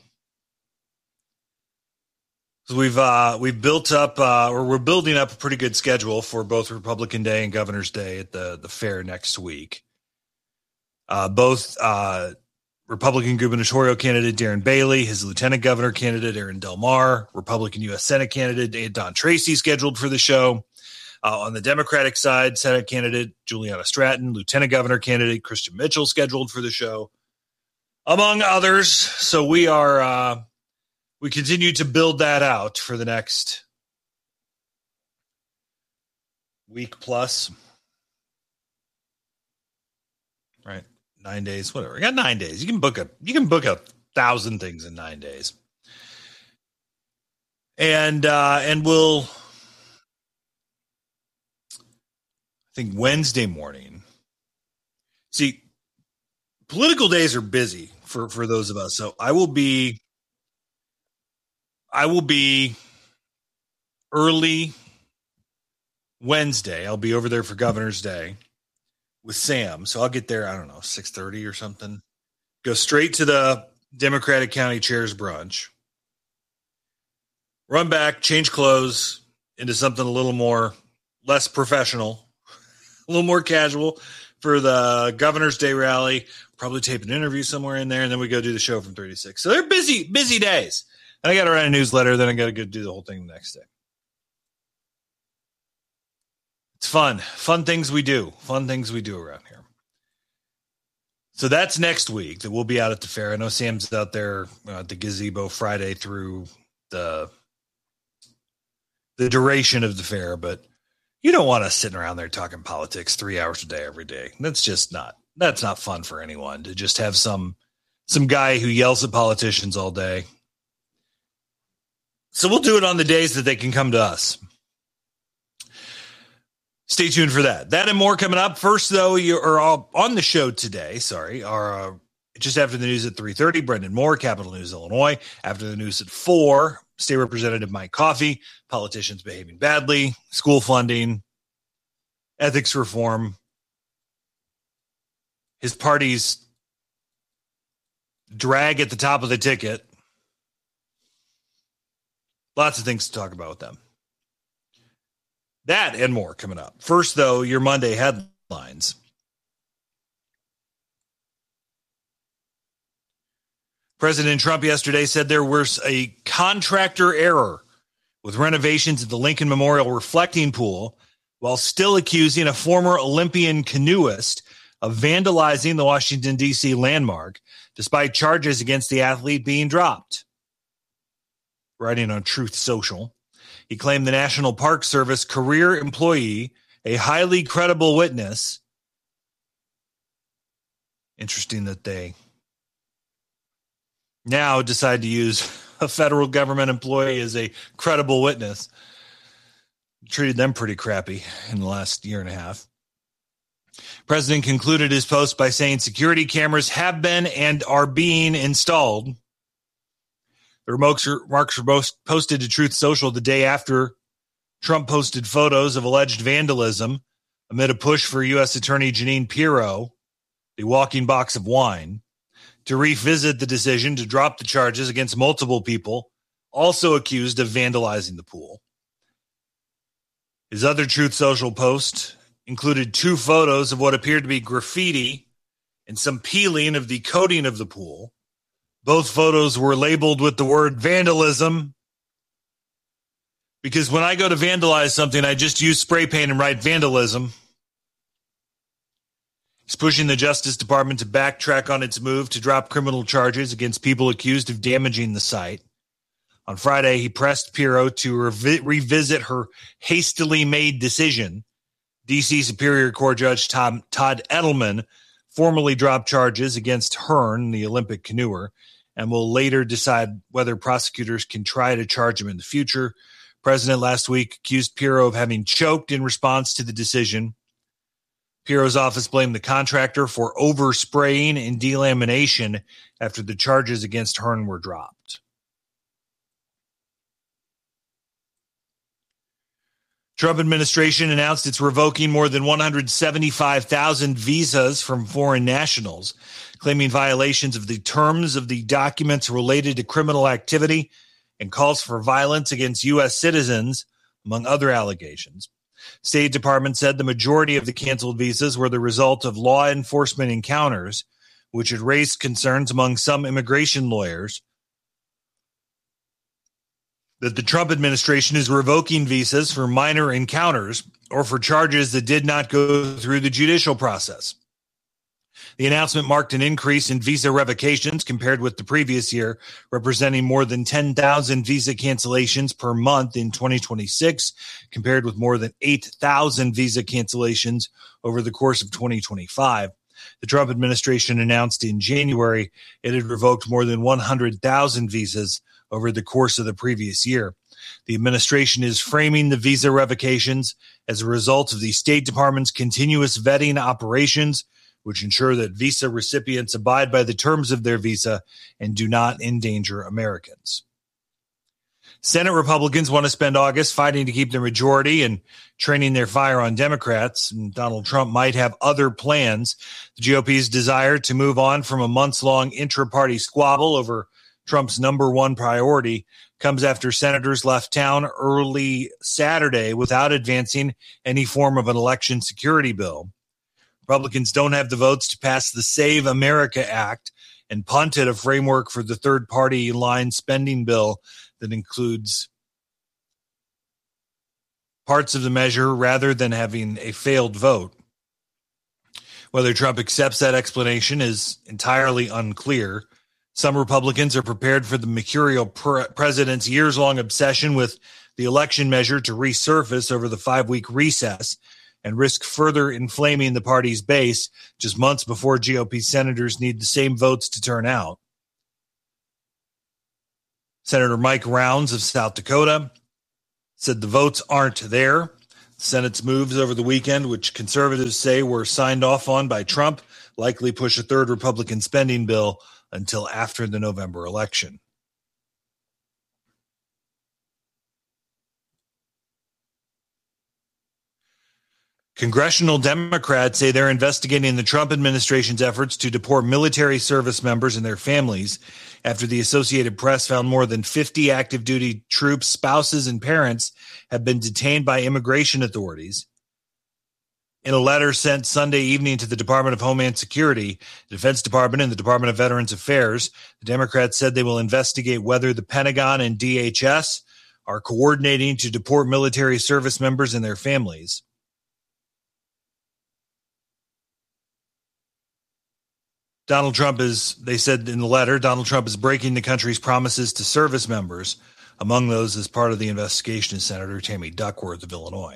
So we've uh, we've built up, uh, or we're building up a pretty good schedule for both Republican Day and Governor's Day at the, the fair next week. Uh, both uh, Republican gubernatorial candidate Darren Bailey, his lieutenant governor candidate Aaron Del Mar, Republican U S Senate candidate Don Tracy scheduled for the show. Uh, on the Democratic side, Senate candidate Juliana Stratton, lieutenant governor candidate Christian Mitchell scheduled for the show, among others. So we are uh, we continue to build that out for the next week plus. Right. Nine days, whatever. I got nine days. You can book a you can book a thousand things in nine days. And uh, and we'll I think Wednesday morning. See, political days are busy for, for those of us. So I will be I will be early Wednesday. I'll be over there for Governor's Day with Sam. So I'll get there, I don't know, six thirty or something. Go straight to the Democratic County Chairs brunch. Run back, change clothes into something a little more, less professional, a little more casual for the Governor's Day rally. Probably tape an interview somewhere in there, and then we go do the show from three to six. So they're busy, busy days. And I got to write a newsletter, then I got to go do the whole thing the next day. It's fun. Fun things we do. Fun things we do around here. So that's next week that we'll be out at the fair. I know Sam's out there uh, at the gazebo Friday through the the duration of the fair, but you don't want us sitting around there talking politics three hours a day every day. That's just not, that's not fun for anyone to just have some, some guy who yells at politicians all day. So we'll do it on the days that they can come to us. Stay tuned for that. That and more coming up. First, though, you are all on the show today. Sorry, our uh, just after the news at three thirty, Brendan Moore, Capital News, Illinois. After the news at four, State Representative Mike Coffey, politicians behaving badly, school funding, ethics reform. His party's drag at the top of the ticket. Lots of things to talk about with them. That and more coming up. First, though, your Monday headlines. President Trump yesterday said there was a contractor error with renovations at the Lincoln Memorial reflecting pool, while still accusing a former Olympian canoeist of vandalizing the Washington, D C landmark, despite charges against the athlete being dropped. Writing on Truth Social, he claimed the National Park Service career employee, a highly credible witness. Interesting that they now decide to use a federal government employee as a credible witness. Treated them pretty crappy in the last year and a half. President concluded his post by saying security cameras have been and are being installed. The remarks were both posted to Truth Social the day after Trump posted photos of alleged vandalism amid a push for U S Attorney Jeanine Pirro, the walking box of wine, to revisit the decision to drop the charges against multiple people also accused of vandalizing the pool. His other Truth Social post included two photos of what appeared to be graffiti and some peeling of the coating of the pool. Both photos were labeled with the word vandalism, because when I go to vandalize something, I just use spray paint and write vandalism. He's pushing the Justice Department to backtrack on its move to drop criminal charges against people accused of damaging the site. On Friday, he pressed Pirro to revi- revisit her hastily made decision. D C Superior Court Judge Tom, Todd Edelman formally dropped charges against Hearn, the Olympic canoeer, and will later decide whether prosecutors can try to charge him in the future. President last week accused Pirro of having choked in response to the decision. Pirro's office blamed the contractor for overspraying and delamination after the charges against Hearn were dropped. Trump administration announced it's revoking more than one hundred seventy-five thousand visas from foreign nationals, claiming violations of the terms of the documents related to criminal activity and calls for violence against U S citizens, among other allegations. State Department said the majority of the canceled visas were the result of law enforcement encounters, which had raised concerns among some immigration lawyers that the Trump administration is revoking visas for minor encounters or for charges that did not go through the judicial process. The announcement marked an increase in visa revocations compared with the previous year, representing more than ten thousand visa cancellations per month in twenty twenty-six, compared with more than eight thousand visa cancellations over the course of twenty twenty-five. The Trump administration announced in January it had revoked more than one hundred thousand visas over the course of the previous year. The administration is framing the visa revocations as a result of the State Department's continuous vetting operations, which ensure that visa recipients abide by the terms of their visa and do not endanger Americans. Senate Republicans want to spend August fighting to keep their majority and training their fire on Democrats, and Donald Trump might have other plans. The G O P's desire to move on from a months-long intra-party squabble over Trump's number one priority comes after senators left town early Saturday without advancing any form of an election security bill. Republicans don't have the votes to pass the Save America Act and punted a framework for the third-party line spending bill that includes parts of the measure rather than having a failed vote. Whether Trump accepts that explanation is entirely unclear. Some Republicans are prepared for the mercurial pre- president's years-long obsession with the election measure to resurface over the five-week recess and risk further inflaming the party's base just months before G O P senators need the same votes to turn out. Senator Mike Rounds of South Dakota said the votes aren't there. The Senate's moves over the weekend, which conservatives say were signed off on by Trump, likely push a third Republican spending bill until after the November election. Congressional Democrats say they're investigating the Trump administration's efforts to deport military service members and their families after the Associated Press found more than fifty active duty troops, spouses, and parents have been detained by immigration authorities. In a letter sent Sunday evening to the Department of Homeland Security, the Defense Department, and the Department of Veterans Affairs, the Democrats said they will investigate whether the Pentagon and D H S are coordinating to deport military service members and their families. Donald Trump is, they said in the letter, Donald Trump is breaking the country's promises to service members. Among those, as part of the investigation, is Senator Tammy Duckworth of Illinois.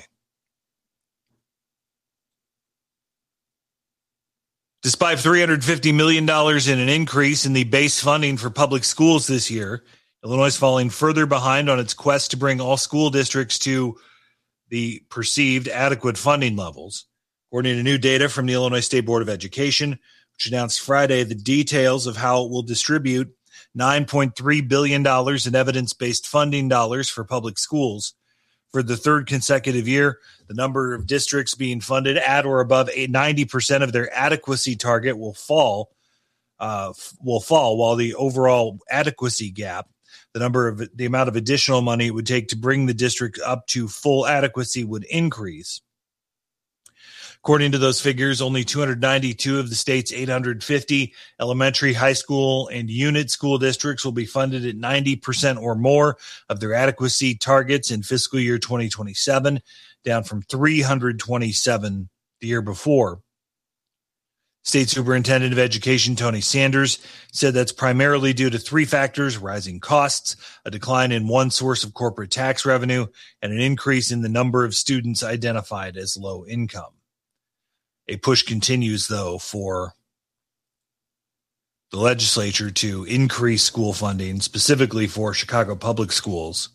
Despite three hundred fifty million dollars in an increase in the base funding for public schools this year, Illinois is falling further behind on its quest to bring all school districts to the perceived adequate funding levels. According to new data from the Illinois State Board of Education, which announced Friday the details of how it will distribute nine point three billion dollars in evidence-based funding dollars for public schools. For the third consecutive year, the number of districts being funded at or above ninety percent of their adequacy target will fall, uh, will fall, while the overall adequacy gap, the number of the amount of additional money it would take to bring the district up to full adequacy, would increase. According to those figures, only two hundred ninety-two of the state's eight hundred fifty elementary, high school, and unit school districts will be funded at ninety percent or more of their adequacy targets in fiscal year twenty twenty-seven, down from three hundred twenty-seven the year before. State Superintendent of Education Tony Sanders said that's primarily due to three factors: rising costs, a decline in one source of corporate tax revenue, and an increase in the number of students identified as low income. A push continues, though, for the legislature to increase school funding, specifically for Chicago public schools,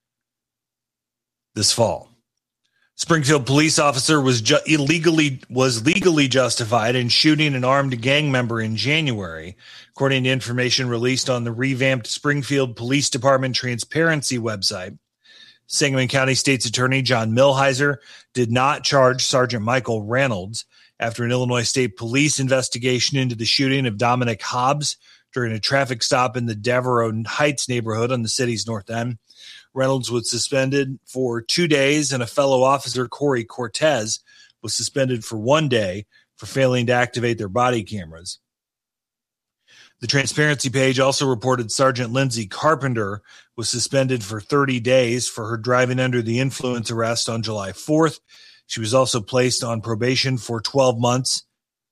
this fall. Springfield police officer was ju- illegally was legally justified in shooting an armed gang member in January, according to information released on the revamped Springfield Police Department Transparency website. Sangamon County State's Attorney John Millhiser did not charge Sergeant Michael Reynolds after an Illinois State Police investigation into the shooting of Dominic Hobbs during a traffic stop in the Devereaux Heights neighborhood on the city's north end. Reynolds was suspended for two days, and a fellow officer, Corey Cortez, was suspended for one day for failing to activate their body cameras. The transparency page also reported Sergeant Lindsay Carpenter was suspended for thirty days for her driving under the influence arrest on July fourth. She was also placed on probation for twelve months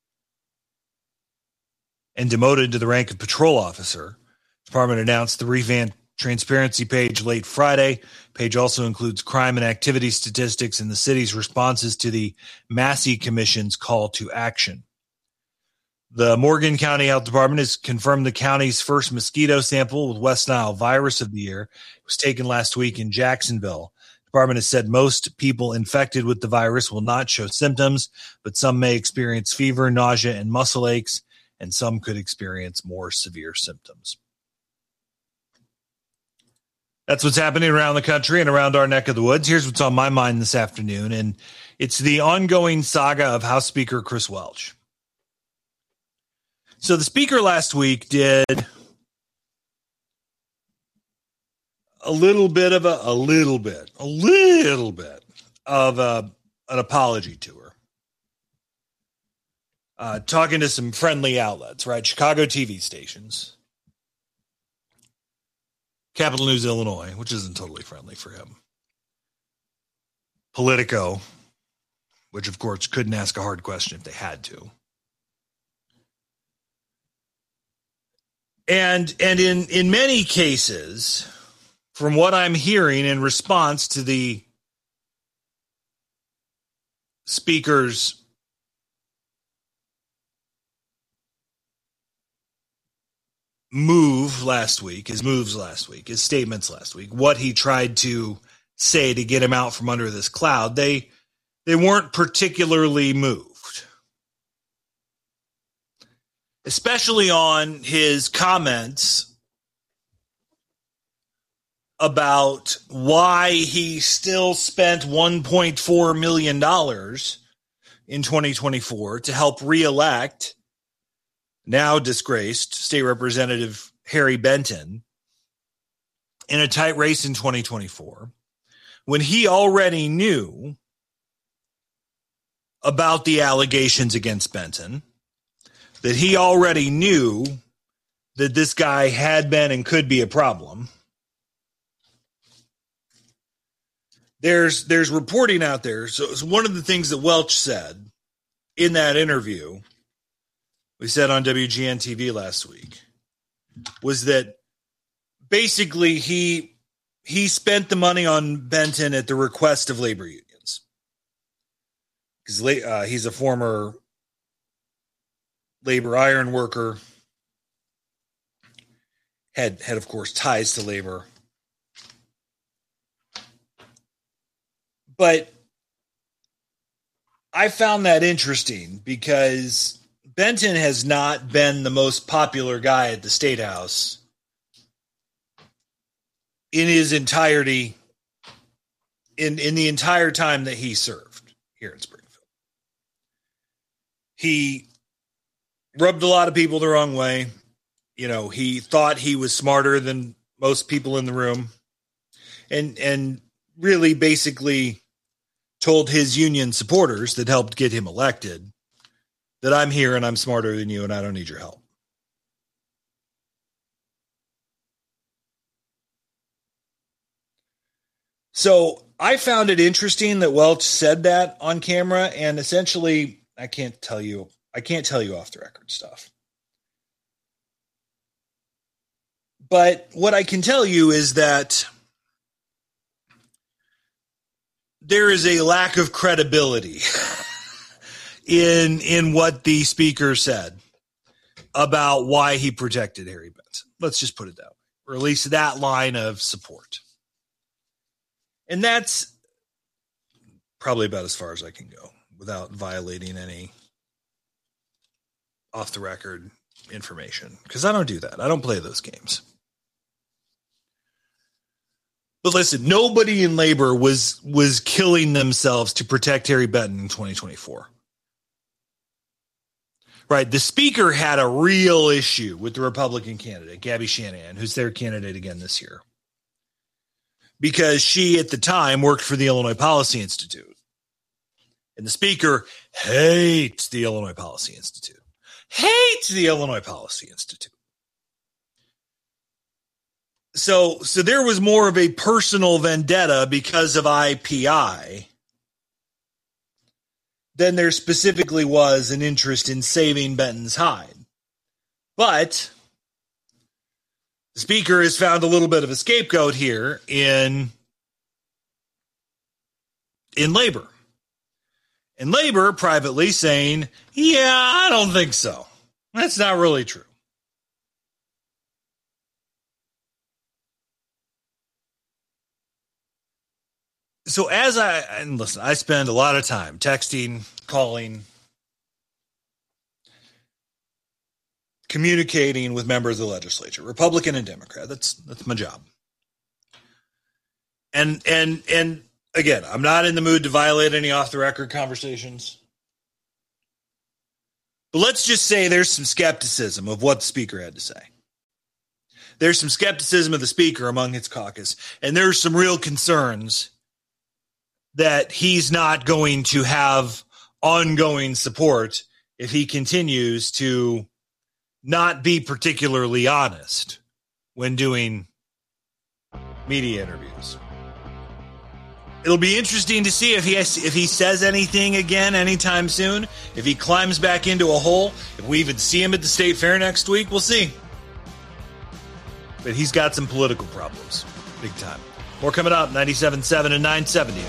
and demoted to the rank of patrol officer. The department announced the revamped transparency page late Friday. Page also includes crime and activity statistics and the city's responses to the Massey Commission's call to action. The Morgan County Health Department has confirmed the county's first mosquito sample with West Nile virus of the year. It was taken last week in Jacksonville. The department has said most people infected with the virus will not show symptoms, but some may experience fever, nausea, and muscle aches, and some could experience more severe symptoms. That's what's happening around the country and around our neck of the woods. Here's what's on my mind this afternoon, and it's the ongoing saga of House Speaker Chris Welch. So the speaker last week did a little bit of a, a little bit, a little bit of a, an apology tour. Uh, talking to some friendly outlets, right? Chicago T V stations. Capital News Illinois, which isn't totally friendly for him. Politico, which of course couldn't ask a hard question if they had to. And and in, in many cases, from what I'm hearing in response to the speaker's move last week, his moves last week, his statements last week, what he tried to say to get him out from under this cloud, they they weren't particularly moved. especially on his comments about why he still spent one point four million dollars in twenty twenty-four to help reelect now disgraced State Representative Harry Benton in a tight race in twenty twenty-four, when he already knew about the allegations against Benton, that he already knew that this guy had been and could be a problem. There's there's reporting out there. So it's one of the things that Welch said in that interview we said on W G N T V last week was that basically he he spent the money on Benton at the request of labor unions. Because uh, he's a former labor iron worker, had had of course ties to labor. But I found that interesting because Benton has not been the most popular guy at the State House in his entirety, in, in the entire time that he served here in Springfield. He rubbed a lot of people the wrong way. You know, he thought he was smarter than most people in the room, and and really basically told his union supporters that helped get him elected that I'm here and I'm smarter than you and I don't need your help. So I found it interesting that Welch said that on camera, and essentially I can't tell you, I can't tell you off the record stuff. But what I can tell you is that there is a lack of credibility in in what the speaker said about why he protected Harry Benton. Let's just put it that way, or at least that line of support. And that's probably about as far as I can go without violating any off-the-record information, because I don't do that. I don't play those games. But listen, nobody in labor was was killing themselves to protect Harry Benton in twenty twenty-four. Right, the speaker had a real issue with the Republican candidate, Gabby Shanahan, who's their candidate again this year, because she, at the time, worked for the Illinois Policy Institute. And the speaker hates the Illinois Policy Institute. Hates the Illinois Policy Institute. So, so there was more of a personal vendetta because of I P I than there specifically was an interest in saving Benton's hide. But the speaker has found a little bit of a scapegoat here in, in labor. And labor privately saying, yeah, I don't think so. That's not really true. So as I, and listen, I spend a lot of time texting, calling, communicating with members of the legislature, Republican and Democrat. That's that's my job. And and and again, I'm not in the mood to violate any off-the-record conversations. But let's just say there's some skepticism of what the speaker had to say. There's some skepticism of the speaker among his caucus, and there's some real concerns that he's not going to have ongoing support if he continues to not be particularly honest when doing media interviews. It'll be interesting to see if he has, if he says anything again anytime soon, if he climbs back into a hole, if we even see him at the state fair next week, we'll see. But he's got some political problems, big time. More coming up, ninety-seven point seven and nine seventy.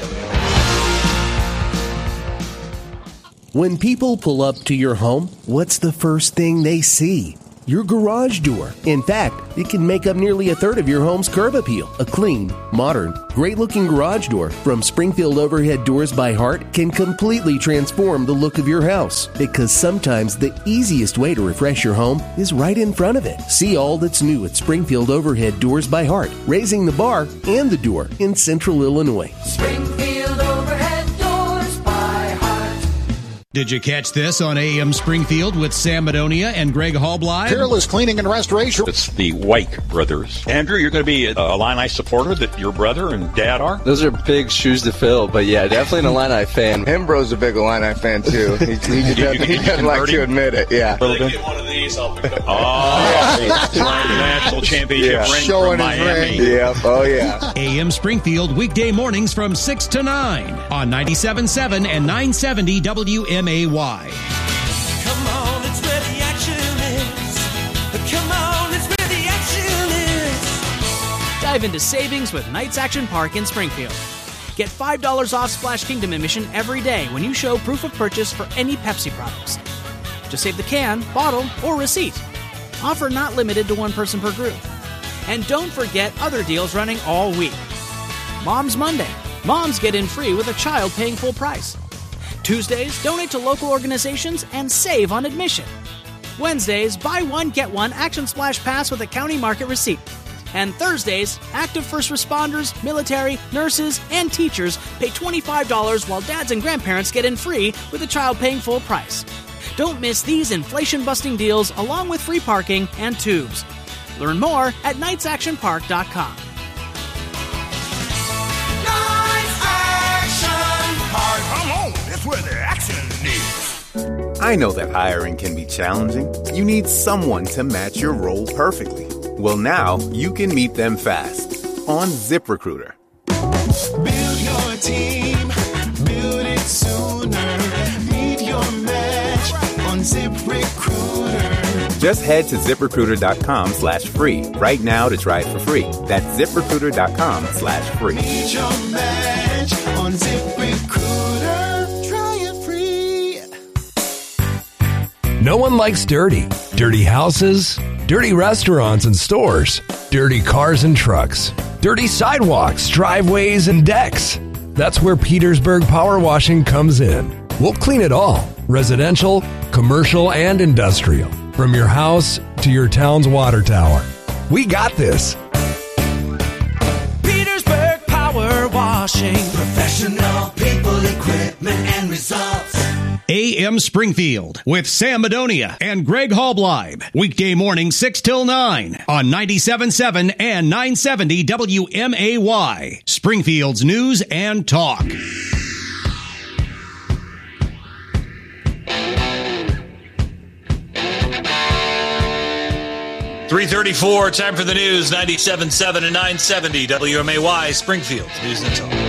When people pull up to your home, what's the first thing they see? your garage door. In fact, it can make up nearly a third of your home's curb appeal. A clean, modern, great-looking garage door from Springfield Overhead Doors by Heart can completely transform the look of your house, because sometimes the easiest way to refresh your home is right in front of it. See all that's new at Springfield Overhead Doors by Heart, raising the bar and the door in Central Illinois. Springfield Overhead Doors by Heart. Did you catch this on A M Springfield with Sam Madonia and Greg Hallbly? Peerless Cleaning and Restoration. It's the White brothers. Andrew, you're going to be a Illini supporter that your brother and dad are? Those are big shoes to fill, but yeah, definitely an Illini fan. Hembro's a big Illini fan, too. He, he, he doesn't, he doesn't like to admit it, yeah. A little bit. One of these, I'll pick up. Oh, national championship yeah. ring Showing from his Miami. ring. Yeah, oh yeah. A M Springfield, weekday mornings from six to nine on ninety-seven point seven and nine seventy W M A Y. Come on, it's where the action is. Come on, it's where the action is. Dive into savings with Knights Action Park in Springfield. Get five dollars off Splash Kingdom admission every day when you show proof of purchase for any Pepsi products. Just save the can, bottle, or receipt. Offer not limited to one person per group. And don't forget other deals running all week. Mom's Monday. Moms get in free with a child paying full price. Tuesdays, donate to local organizations and save on admission. Wednesdays, buy one, get one Action Splash Pass with a county market receipt. And Thursdays, active first responders, military, nurses, and teachers pay twenty-five dollars while dads and grandparents get in free with a child paying full price. Don't miss these inflation-busting deals along with free parking and tubes. Learn more at knights action park dot com. Come on, that's where the action is. I know that hiring can be challenging. You need someone to match your role perfectly. Well, now you can meet them fast on ZipRecruiter. Build your team, build it sooner. Meet your match on ZipRecruiter. Just head to ZipRecruiter.com slash free right now to try it for free. That's ZipRecruiter.com slash free. Meet your match on ZipRecruiter. Try it free. No one likes dirty. Dirty houses, dirty restaurants and stores, dirty cars and trucks, dirty sidewalks, driveways, and decks. That's where Petersburg Power Washing comes in. We'll clean it all, residential, commercial, and industrial, from your house to your town's water tower. We got this. Petersburg Power Washing. Professional people, equipment, and results. A M Springfield with Sam Madonia and Greg Hallbly. Weekday morning six till nine on ninety-seven point seven and nine seventy W M A Y. Springfield's news and talk. three thirty-four, time for the news, ninety-seven point seven and nine seventy W M A Y, Springfield's news and talk.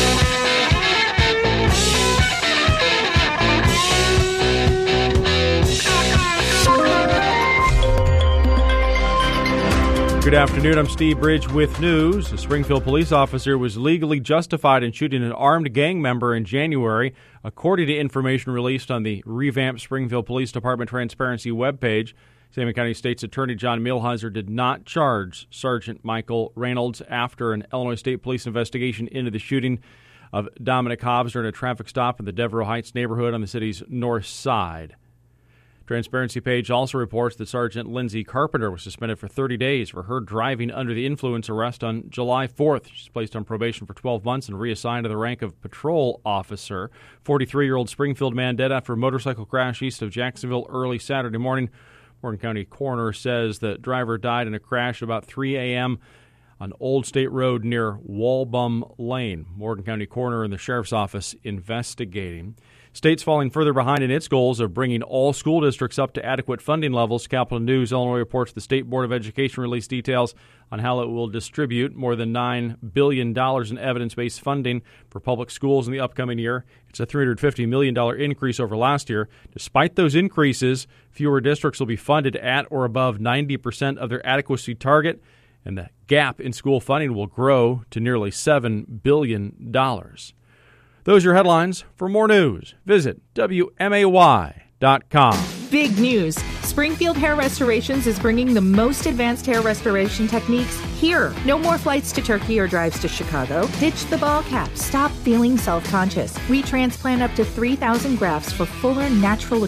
Good afternoon. I'm Steve Bridge with news. A Springfield police officer was legally justified in shooting an armed gang member in January, according to information released on the revamped Springfield Police Department Transparency webpage. Salmon County State's Attorney John Milheiser did not charge Sergeant Michael Reynolds after an Illinois State Police investigation into the shooting of Dominic Hobbs during a traffic stop in the Devereaux Heights neighborhood on the city's north side. Transparency page also reports that Sergeant Lindsay Carpenter was suspended for thirty days for her driving under the influence arrest on July fourth. She's placed on probation for twelve months and reassigned to the rank of patrol officer. forty-three-year-old Springfield man dead after a motorcycle crash east of Jacksonville early Saturday morning. Morgan County coroner says the driver died in a crash about three a.m. on Old State Road near Walbum Lane. Morgan County coroner and the sheriff's office investigating. State's falling further behind in its goals of bringing all school districts up to adequate funding levels. Capital News Illinois reports the State Board of Education released details on how it will distribute more than nine billion dollars in evidence-based funding for public schools in the upcoming year. It's a three hundred fifty million dollars increase over last year. Despite those increases, fewer districts will be funded at or above ninety percent of their adequacy target, and the gap in school funding will grow to nearly seven billion dollars. Those are your headlines. For more news, visit W M A Y dot com. Big news! Springfield Hair Restorations is bringing the most advanced hair restoration techniques here. No more flights to Turkey or drives to Chicago. Ditch the ball cap. Stop feeling self-conscious. We transplant up to three thousand grafts for fuller, natural